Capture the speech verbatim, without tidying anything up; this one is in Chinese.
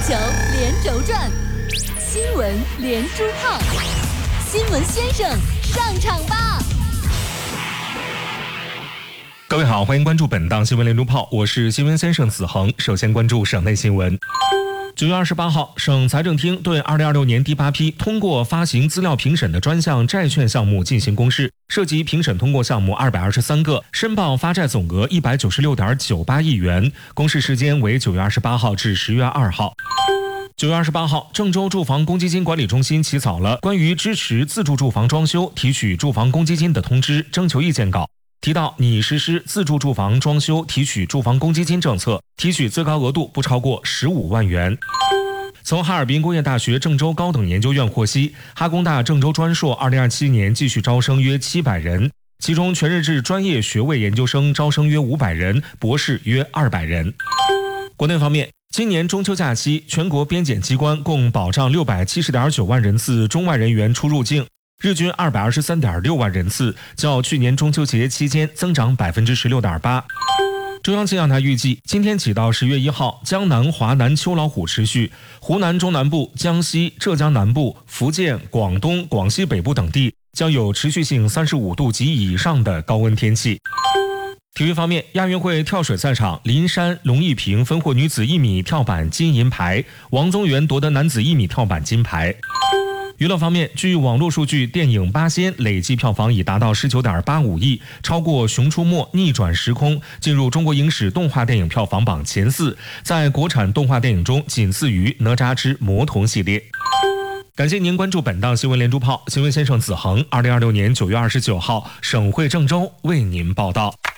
球连轴转，新闻连珠炮，新闻先生上场吧！ 各位好，欢迎关注本档新闻连珠炮，我是新闻先生子恒。首先关注省内新闻。九月二十八号，省财政厅对二零二六年第八批通过发行资料评审的专项债券项目进行公示，涉及评审通过项目二百二十三个，申报发债总额一百九十六点九八亿元，公示时间为九月二十八号至十月二号。九月二十八号，郑州住房公积金管理中心起草了关于支持自住住房装修提取住房公积金的通知征求意见稿，提到拟实施自住住房装修提取住房公积金政策，提取最高额度不超过十五万元。从哈尔滨工业大学郑州高等研究院获悉，哈工大郑州专硕二零二七年继续招生约七百人，其中全日制专业学位研究生招生约五百人，博士约二百人。国内方面，今年中秋假期，全国边检机关共保障六百七十点九万人次中外人员出入境，日均二百二十三点六万人次，较去年中秋节期间增长百分之十六点八。中央气象台预计，今天起到十月一号，江南、华南秋老虎持续，湖南中南部、江西、浙江南部、福建、广东、广西北部等地将有持续性三十五度及以上的高温天气。体育方面，亚运会跳水赛场，林珊、龙一平分获女子一米跳板金银牌，王宗源夺得男子一米跳板金牌。娱乐方面，据网络数据，电影《八仙》累计票房已达到 十九点八五亿，超过《熊出没》逆转时空，进入中国影史动画电影票房榜前四，在国产动画电影中仅次于哪吒之魔童系列。感谢您关注本档新闻连珠炮，新闻先生子恒，二零二六年九月二十九号，省会郑州为您报道。